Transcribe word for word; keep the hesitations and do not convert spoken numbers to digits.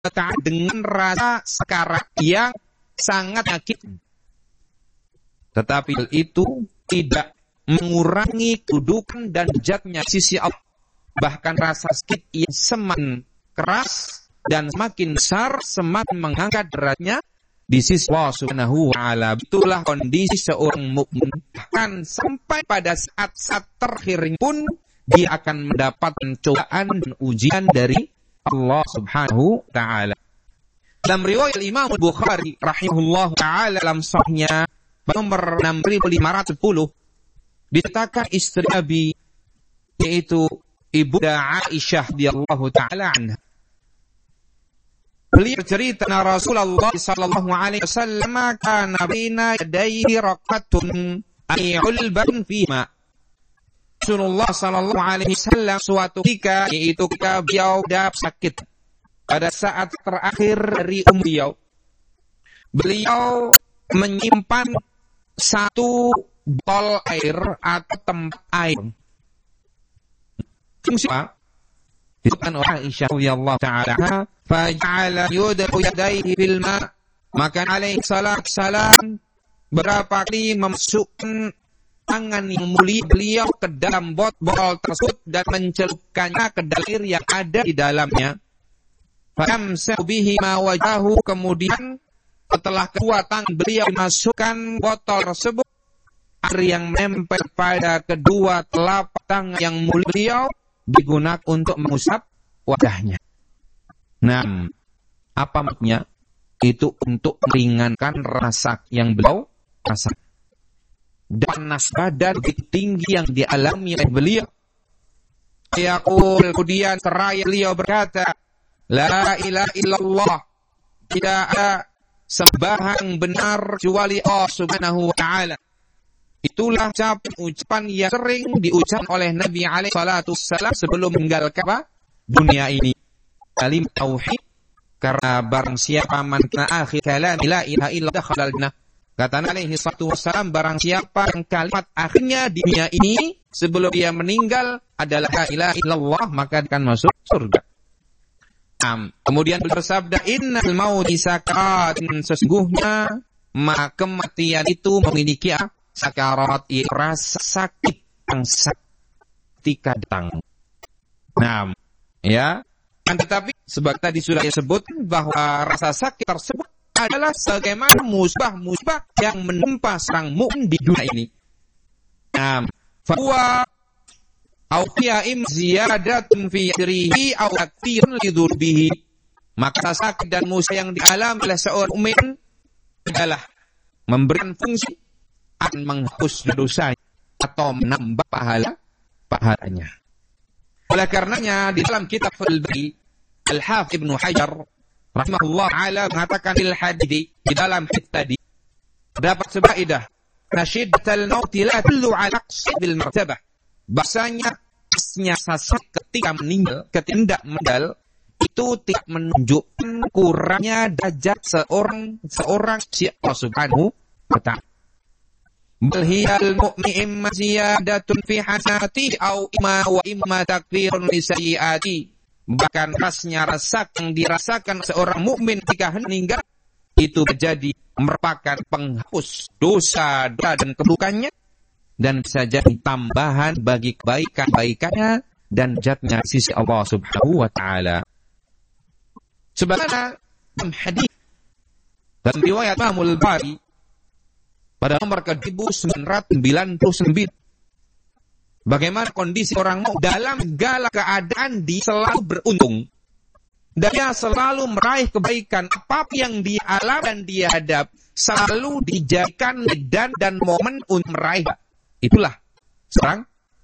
wa ta'ala dengan rasa sekarat yang sangat sakit. Tetapi hal itu tidak mengurangi kedudukan dan derajatnya sisi Allah. Bahkan rasa sakit yang semakin keras dan semakin besar, semakin mengangkat derajatnya di sisi Allah Subhanahu wa ta'ala. Itulah kondisi seorang mukmin. Bahkan sampai pada saat-saat terakhir pun dia akan mendapatkan cobaan dan ujian dari Allah Subhanahu wa ta'ala. Dalam riwayat Imam Bukhari rahimahullah ta'ala dalam sahihnya nomor enam ribu lima ratus sepuluh diceritakan istri Nabi yaitu Ibu Aisyah radhiyallahu ta'ala anha. Beliau bercerita na Rasulullah sallallahu alaihi wasallam kana baina yadayhi raqatun ay ulban fima. Rasulullah sallallahu alaihi wasallam suatu ketika yaitu ketika beliau dapat sakit pada saat terakhir dari umur beliau. Beliau menyimpan satu botol air atau tempat air. Fungsi apa? Itu kan orang Aisyah radhiyallahu ta'ala faja'ala yudhu yadayhi fil ma, maka alaihi salatu salam berapa kali memasukkan tangan yang mulia beliau ke dalam botol tersebut dan mencelupkannya ke dalam air yang ada di dalamnya. Famsahu bihi ma wajahu, kemudian setelah kedua tangan beliau masukkan botol tersebut, air yang menempel pada kedua telapak tangan yang mulia beliau digunakan untuk mengusap wajahnya. Nah, apa maksudnya? Itu untuk meringankan rasa yang beliau rasa. Dan panas badan tinggi yang dialami oleh beliau. Yaqul, kemudian seraya beliau berkata, La ilaha illallah, tidak ada sembahyang benar kecuali Allah Subhanahu wa ta'ala. Itulah ucapan, ucapan yang sering diucapkan oleh Nabi alaihi salatu wassalam sebelum meninggalkan apa? Dunia ini. Kalimat tauhid, karena barang siapa man kana akhir kalam la ilaha illa dakhala al-jannah. Kata Nabi alaihi salatu wassalam, barang siapa yang kalimat akhirnya di dunia ini sebelum dia meninggal adalah la ilaha illallah, maka akan masuk surga. Nah, kemudian beliau bersabda, innal mauti sakarat, sesungguhnya maka kematian itu memiliki sakarat, yaitu rasa sakit yang sakit ketika datang. Nah, ya, kan tetapi sebab tadi sudah disebut bahwa rasa sakit tersebut adalah sebagaimana musibah-musibah yang menimpa seorang mukmin di dunia ini. Nah, fahuwa au fi'im ziyadatun fi yadrihi au aktirun lidurbihi. Maka sakit dan musibah yang dialami oleh seorang mukmin adalah memberikan fungsi akan menghapus dosa atau menambah pahala pahalanya. Oleh karenanya di dalam kitab Al-Bari, Al-Hafidz Ibnu Hajar rahimahullah ta'ala mengatakan fil hadits, di dalam kitab tadi dapat sebaidah nasyiddatul maut la tullu ala aqsabil martabah. Bahasanya asnya sasak ketika meninggal, ketika meninggal itu tidak menunjukkan kurangnya derajat seorang seorang si Allah Subhanahu wa ta'ala. Bal hiyal mu'min ziyadatun fi hasanati au imma wa imma takfirun li sayyiati. Bahkan rasnya rasa yang dirasakan seorang mukmin ketika meninggal itu menjadi merupakan penghapus dosa dosa dan keburukannya, dan bisa jadi tambahan bagi kebaikan-kebaikannya dan jatnya sisi Allah Subhanahu wa ta'ala. Sebagaimana dalam hadis dan riwayat Imam Al-Bukhari pada nomor ke seribu sembilan ratus sembilan puluh sembilan, bagaimana kondisi orang mukmin dalam segala keadaan dia selalu beruntung dan dia selalu meraih kebaikan. Apapun yang dia alami dan dia hadap selalu dijadikan medan dan momen untuk meraih. Itulah seorang